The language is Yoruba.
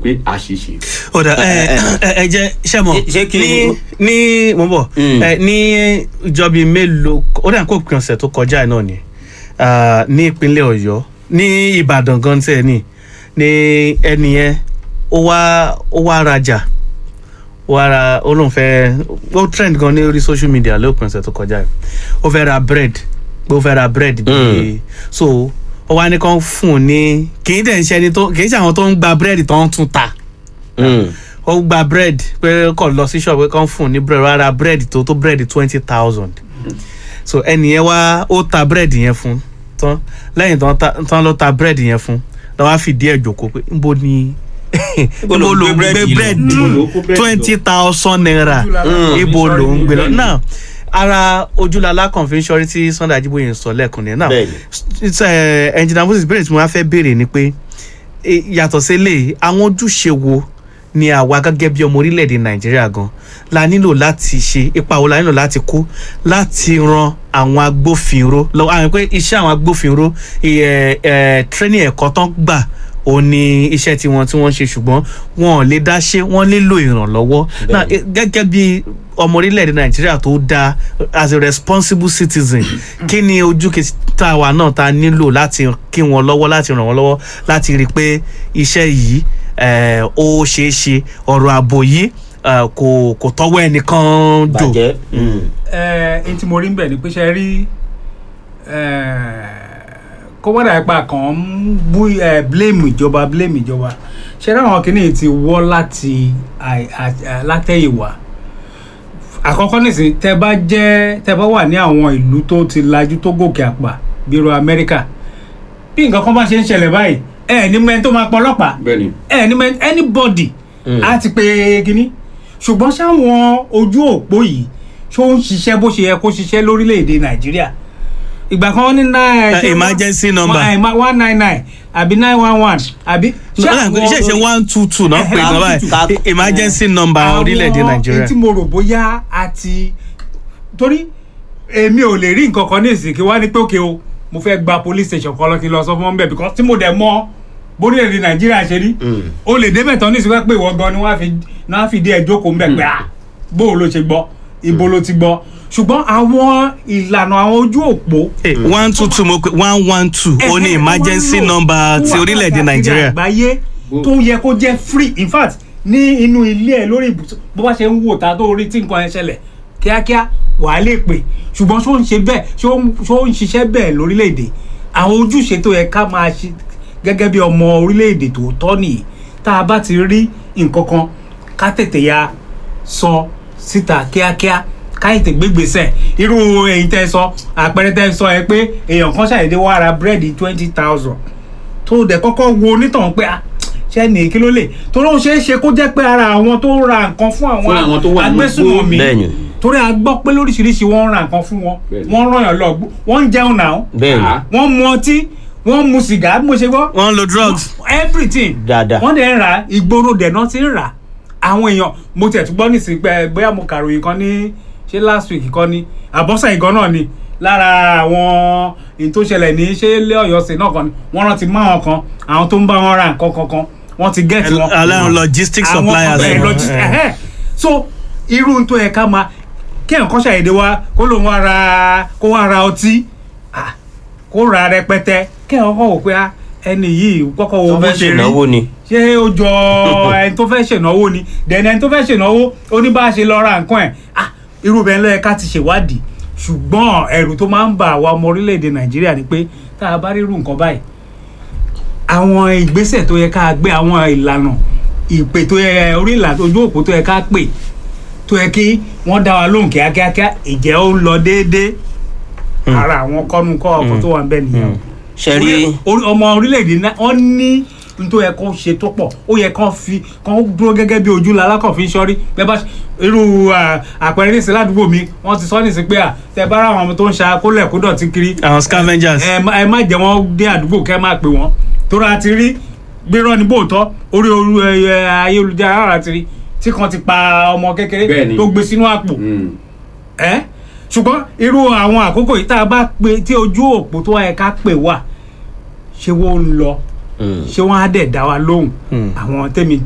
pé àṣìṣe. ọ̀dà ẹ jẹ́ sẹ́mọ̀ ní mo bọ̀ ní ìjọba mélòó ó dà kó pín ọ̀sẹ̀ tó kọjá náà ni ní ìpínlẹ̀ Ọ̀yọ́ ní Ìbàdàn gan tẹ̀ ní ẹni yẹn ó wá rajà ó lóun fẹ́ ó trend gan ní orí social media lópin ọ̀sẹ̀ tó kọjá yìí ó fẹ́ ra bread bíi so ó wá ní kàn fún un ní kì í dẹ̀ ń ṣe ẹni tó kì í ṣe àwọn tó ń gba bread tó ń tún ta ó gba bread pé kò lọ sí shop pé kàn fún un ní bread rárá bread tó bread 20,000 so ẹni yẹn wá ó ta bread yẹn fún tán lẹ́yìn tán ló ta bread yẹn fún lọ́wọ́ á fìdí ẹ̀ jókòó pé níbo ni ibo ló ń gbé bread 20,000 naira ibo ló ń gbé lọ náà ara ojúlala convention tí Sunday Ajíbóyè ń sọ lẹ́ẹ̀kan ní náà engineer Moses béèrè tí mo wá fẹ́ béèrè ni pé yàtọ̀ sí eléyìí àwọn ojúṣe wo ni àwa gẹ́gẹ́ bí ọmọ orílẹ̀-èdè Nàìjíríà gan la nílò láti ṣe ipa wo la nílò láti kó láti ran àwọn agbófinró lọ́wọ́ àwọn pé iṣẹ́ àwọn agbófinró training ẹ̀kọ́ tán gbà ó ní iṣẹ́ tí wọ́n ṣe ṣùgbọ́n wọn ò lè dá ṣe wọ́n nílò ìrànlọ́wọ́ náà gẹ́gẹ́ bí ọmọ orílẹ̀-èdè Nàìjíríà tó dáa as a responsible citizen kí ni ojú kìtà wa náà ta nílò láti kí wọn lọ́wọ́ láti ràn wọ́n lọ́wọ́ láti rí i pé iṣẹ́ yìí ó ṣeé ṣe ọ̀rọ̀ ààbò yìí kò tọ́wọ́ ẹnìkan jò. ẹni tí mo rí ń bẹ̀ ni pé ṣe rí kó wọ́n dà ipa kan ń bú blame ìjọba ṣe rí àwọn kìíní ti wọ́ láti látẹ̀yìnwá àkọ́kọ́ nísìnyí tẹ́ bá wà ní àwọn ìlú tó ti lajú tó gòkè àpà bíi ro Amẹ́ríkà bí nǹkan kan bá ṣe ń ṣẹlẹ̀ báyìí ní mẹ́ni tó máa pọ̀ ọlọ́pàá ní mẹ́ni anybody á ti pé kínní ṣùgbọ́n sáwọn ojú òpó yìí ṣó ń ṣiṣẹ́ bó ṣe yẹ kó ṣiṣẹ́ lórílẹ̀‐èdè Nàìjíríà ìgbà kan ní emergency number 199 àbí 911 àbí. ṣe 122 náà pè náà báyìí emergency number orílẹ̀-èdè Nàìjíríà. àwọn tí mo rò bóyá àti torí èmi ò lè rí nǹkan kan ní ìsìnkí wá ní pé òkè o mo fẹ́ gba police station kan lọ kí n lọ sọ fún wọn bẹ́ẹ̀ because tí mo dẹ̀ mọ̀ bórílẹ̀-èdè Nàìjíríà ṣe rí o lè débẹ̀ tán ní ìsìnkú pé ìwọ gan ni wọ́n á fi dé ẹjọ́ kó ń bẹ̀ pé bó ló ṣe gbọ́ ibo ló ti gbọ́ ṣùgbọ́n àwọn ìlànà àwọn ojú òpó. 122 mo pe 112 ó ní emergency number ti orílẹ̀-èdè Nàìjíríà. àgbáyé tó yẹ kó jẹ́ free in fact ní inú ilé ẹ̀ lórí ibùsùn bó bá ṣe ń wò tá tó rí tí nǹkan ẹ̀ ṣẹlẹ̀ kíákíá wà á lè pè ṣùgbọ́n ṣó ń ṣe bẹ́ẹ̀ ṣó ń ṣiṣẹ́ bẹ́ẹ̀ lórílẹ̀-èdè àwọn ojúṣe tó yẹ ká máa ṣe gẹ́gẹ́ bí ọmọ orílẹ̀-èdè tó tọ́ nìyí tá a bá ti rí nǹkan kan ká tètè ya sọ síta kíákíá káyìntì gbégbèsè irú èyí tẹ́ sọ àpẹẹrẹ tẹ́ sọ ẹ pé èèyàn kan ṣàdédé wá ra búrẹ́dì 20,000 tó dẹ̀ kọ́kọ́ wo onítàn pé ṣé ní kí ló lè torí ó ṣeé ṣe kó jẹ́ pé ara àwọn tó ra nǹkan fún àwọn agbésùnmọ̀mí torí a gbọ́ pé lóríṣiríṣi wọ́n ń ra nǹkan fún wọn wọ́n ràn yàn lọ wọ́n ń jẹun náà wọ́n mu ọtí wọ́n mu sìgá mo ṣe gbọ́ wọ́n lo drugs everything wọ́n dẹ̀ ń ra ìgboro dẹ̀ náà ti ń rà àwọn èèyàn mo tẹ̀ tún gbọ́ nísìnyí pé bóyá mo kàròyìn kan ní ṣé last week kan ní àbọ̀sà ìgan náà ni lára àwọn èyí tó ṣẹlẹ̀ ní ṣé ilé Ọ̀yọ́ ṣe náà kan ni wọ́n rántí mọ́ àwọn kan àwọn tó ń bá wọn ra nǹkan kankan wọ́n ti gẹ́ẹ̀tì wọn. aláwọn logistics suppliers so irú tó yẹ ká máa kí nǹkan ṣàyẹ̀dẹ̀ wá kó lóun wá ra ọtí kó ra rẹpẹtẹ kí nǹkan wò pé ẹni yìí kọ́kọ́ wo bó ṣe rí ṣé ó jọ ẹni tó fẹ́ ṣènáwó ni dẹ̀ni ẹni tó fẹ́ ṣènáwó ó ní bá a ṣe lọ ra nǹkan ẹ̀ irú bẹ́ẹ̀ lọ́yẹ ká ti ṣèwádìí ṣùgbọ́n ẹ̀rù tó máa ń bà àwa ọmọ orílẹ̀-èdè Nàìjíríà ni pé tá a bá rí irú nǹkan báyìí àwọn ìgbésẹ̀ tó yẹ ká gbé àwọn ìlànà ìpè tó yẹ orí ìlànà ojú òpó tó yẹ ká pè tó yẹ kí wọ́n dá wa lóhùn kíákíá ìjẹ́ ó ń lọ déédéé ara àwọn kọ́nukọ́ ọkọ̀ tó wà ń bẹ nìyẹn ṣẹ́rí ọmọ orílẹ̀-èdè náà wọ́n ní tó yẹ kó ṣe tó pọ̀ ó yẹ kán dúró gẹ́gẹ́ bí ojú lalákàn fi ń ṣọ́rí bẹ́ẹ̀ bá irú àpẹẹrẹ ní ìsìlẹ̀ àdúgbò mi wọ́n ti sọ ní ìsìn pé tẹ bá ra àwọn ọmọ tó ń ṣa kólẹ̀ kó dọ̀tí kiri àwọn scavengers ẹ má jẹ́ wọ́n dé àdúgbò kẹ́ máa pè wọ́n tóra ti rí gbérọ́ ní bóòtọ́ orí ayélujára ti rí tí kan ti pa ọmọ kékeré tó gbé sínú àpò ṣùgbọ́n irú àwọn àkókò yìí tá a bá pe tí ojú òpó tó wáyé ká pè wá ṣé wọ́n ń lọ ṣé wọ́n á dẹ̀ dá wa lóhùn àwọn tèmi